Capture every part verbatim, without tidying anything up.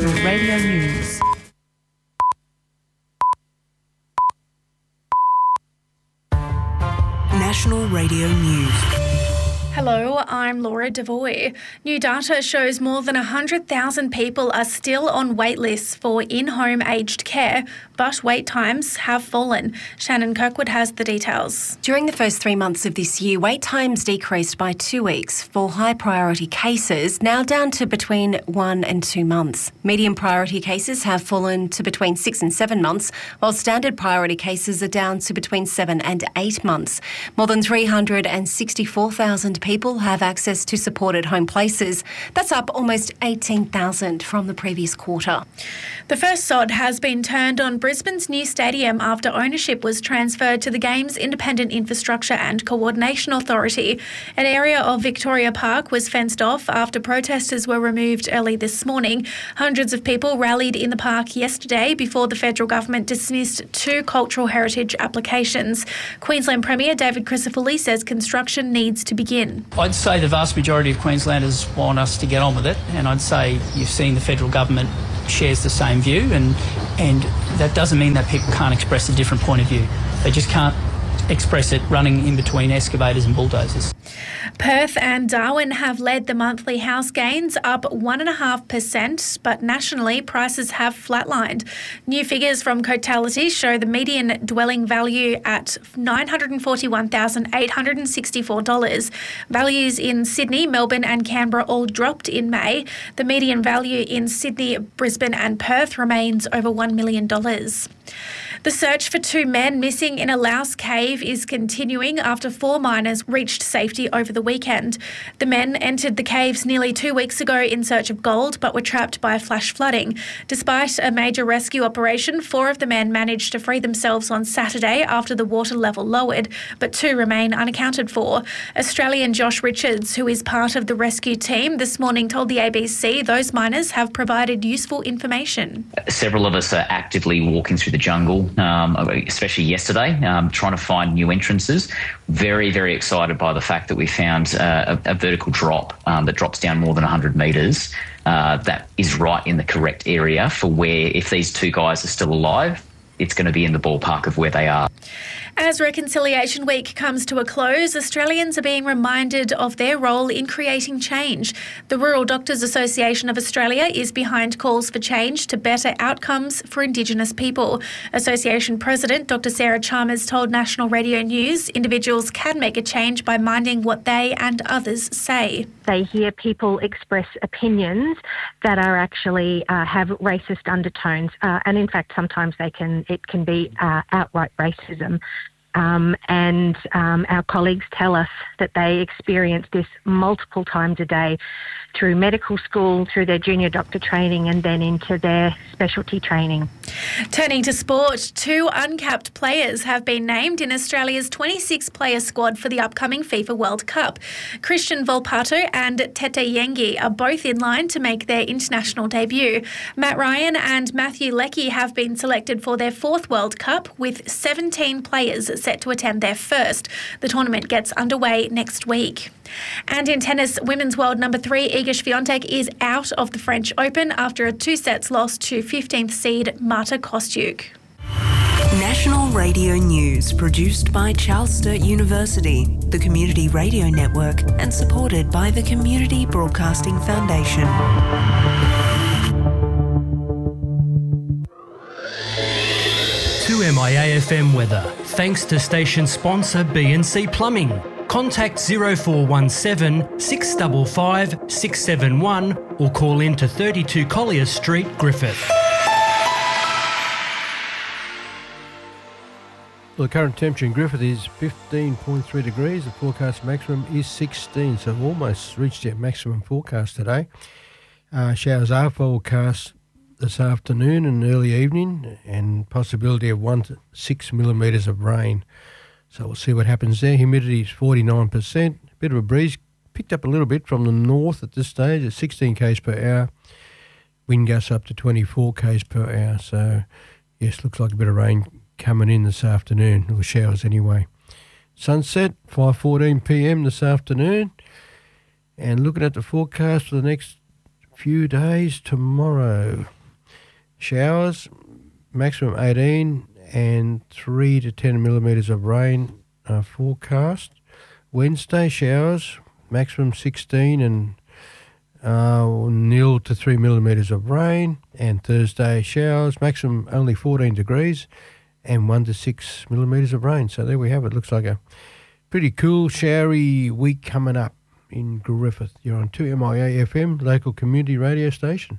National Radio News. National Radio News. Hello, I'm Laura Devoy. New data shows more than one hundred thousand people are still on wait lists for in-home aged care, but wait times have fallen. Shannon Kirkwood has the details. During the first three months of this year, wait times decreased by two weeks for high priority cases, now down to between one and two months. Medium priority cases have fallen to between six and seven months, while standard priority cases are down to between seven and eight months. More than three hundred sixty-four thousand people have access to supported home places. That's up almost eighteen thousand from the previous quarter. The first sod has been turned on Brisbane's new stadium after ownership was transferred to the Games Independent Infrastructure and Coordination Authority. An area of Victoria Park was fenced off after protesters were removed early this morning. Hundreds of people rallied in the park yesterday before the federal government dismissed two cultural heritage applications. Queensland Premier David Crisafulli says construction needs to begin. I'd say the vast majority of Queenslanders want us to get on with it, and I'd say you've seen the federal government shares the same view, and and that doesn't mean that people can't express a different point of view. They just can't express it running in between excavators and bulldozers. Perth and Darwin have led the monthly house gains, up one point five percent, but nationally prices have flatlined. New figures from Cotality show the median dwelling value at nine hundred forty-one thousand eight hundred sixty-four dollars. Values in Sydney, Melbourne and Canberra all dropped in May. The median value in Sydney, Brisbane and Perth remains over one million dollars. The search for two men missing in a Laos cave is continuing after four miners reached safety over the weekend. The men entered the caves nearly two weeks ago in search of gold, but were trapped by flash flooding. Despite a major rescue operation, four of the men managed to free themselves on Saturday after the water level lowered, but two remain unaccounted for. Australian Josh Richards, who is part of the rescue team, this morning told the A B C those miners have provided useful information. Several of us are actively walking through the jungle, um, especially yesterday, um, trying to find new entrances. Very, very excited by the fact that we found uh, a, a vertical drop um, that drops down more than one hundred metres. Uh, that is right in the correct area for where, if these two guys are still alive, it's going to be in the ballpark of where they are. As Reconciliation Week comes to a close, Australians are being reminded of their role in creating change. The Rural Doctors Association of Australia is behind calls for change to better outcomes for Indigenous people. Association President Doctor Sarah Chalmers told National Radio News individuals can make a change by minding what they and others say. They hear people express opinions that are actually uh, have racist undertones, uh, and in fact sometimes they can it can be uh, outright racism. Um, and um, our colleagues tell us that they experience this multiple times a day through medical school, through their junior doctor training and then into their specialty training. Turning to sport, two uncapped players have been named in Australia's twenty-six player squad for the upcoming FIFA World Cup. Christian Volpato and Tete Yengi are both in line to make their international debut. Matt Ryan and Matthew Leckie have been selected for their fourth World Cup, with seventeen players set to attend their first. The tournament gets underway next week. And in tennis, women's world number three Iga Swiatek is out of the French Open after a two-sets loss to fifteenth seed Marta Kostyuk. National Radio News, produced by Charles Sturt University, the Community Radio Network, and supported by the Community Broadcasting Foundation. To M I A F M weather, thanks to station sponsor B and C Plumbing. Contact zero four one seven, six five five, six seven one or call in to thirty-two Collier Street, Griffith. Well, the current temperature in Griffith is fifteen point three degrees. The forecast maximum is sixteen, so we've almost reached our maximum forecast today. Uh, showers are forecast this afternoon and early evening, and possibility of one to six millimetres of rain. So we'll see what happens there. Humidity is forty-nine percent. A bit of a breeze. Picked up a little bit from the north at this stage at sixteen k's per hour. Wind gusts up to twenty-four k's per hour. So, yes, looks like a bit of rain coming in this afternoon, or showers anyway. Sunset, five fourteen p m this afternoon. And looking at the forecast for the next few days tomorrow. Showers, maximum eighteen and three to ten millimetres of rain uh, forecast. Wednesday, showers, maximum sixteen and uh, nil to three millimetres of rain. And Thursday, showers, maximum only fourteen degrees and one to six millimetres of rain. So there we have it. Looks like a pretty cool, showery week coming up in Griffith. You're on two M I A F M, local community radio station.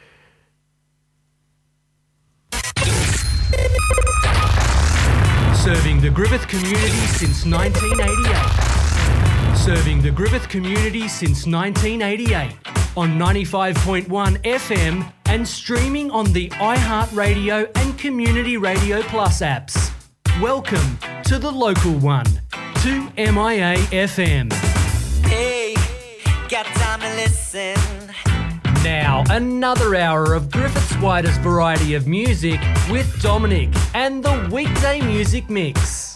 Serving the Griffith community since nineteen eighty-eight. Serving the Griffith community since nineteen eighty-eight on ninety-five point one F M and streaming on the iHeartRadio and Community Radio Plus apps. Welcome to the local one, two M I A F M. Hey, got time to listen. Now, another hour of Griffith's widest variety of music with Dominic and the weekday music mix.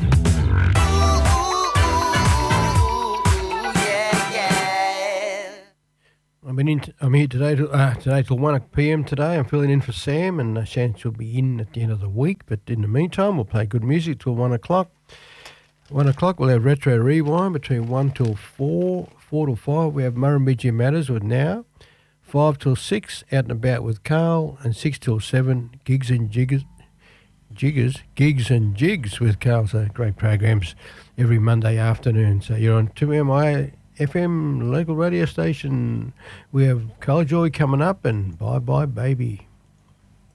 I've been in. T- I'm here today. To, uh, today till one p m today. I'm filling in for Sam, and uh, Shanch will be in at the end of the week. But in the meantime, we'll play good music till one o'clock. One o'clock, we'll have Retro Rewind between one till four. Four till five, we have Murrumbidgee Matters with Now. Five till six, Out and About with Carl, and six till seven, Gigs and Jiggers, Jiggers, Gigs and Jigs with Carl. So great programs every Monday afternoon. So you're on two M I A F M local radio station. We have Carl Joy coming up, and Bye Bye Baby.